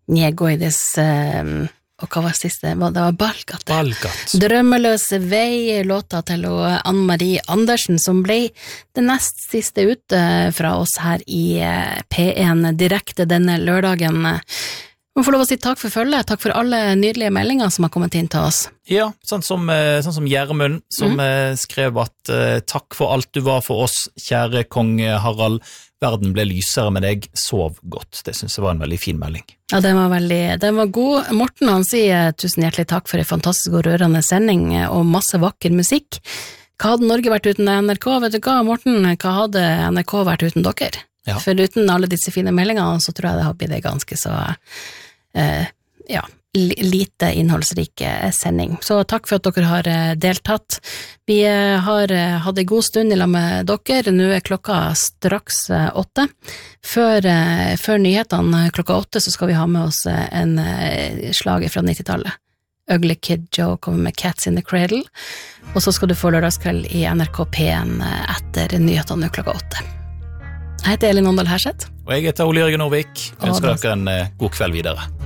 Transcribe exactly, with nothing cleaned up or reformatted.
Niegoides, um, og hva var siste? Det var Balgat. Balgat. Drømmeløse vei, låta til Anne-Marie Andersen, som ble det nest siste ute fra oss her i P en direkte denne lørdagen. Man får lov å si takk for følge, takk for alle nydelige meldinger som har kommet inn til oss. Ja, sånn som, sånn som Gjermund, som mm. skrev at takk for alt du var for oss, kjære kong Harald, verden ble lysere med deg, sov godt. Det synes jeg var en veldig fin melding. Ja, den var veldig, den var god. Morten, han sier tusen hjertelig takk for en fantastisk og rørende sending og masse vakker musikk. Hva hadde Norge vært uten N R K? Vet du hva, Morten, hva hadde N R K vært uten dere? Ja. For uten alle disse fine meldingene, så tror jeg det har blitt det ganske så, eh, ja, lite innholdsrik sending. Så takk for at dere har deltatt. Vi har hatt en god stund i lag med dere. Nå er klokka straks åtte. Før, før nyhetene klokka åtte så skal vi ha med oss en slager fra nittitallet. Ugly Kid Joe kommer med Cats in the Cradle. Og så skal du få lørdagskveld i N R K P en etter nyhetene klokka åtte. Jeg heter Elin Åndal Herseth. Og jeg heter Ole Jørgen Norvik. Jeg ønsker dere en god kveld videre.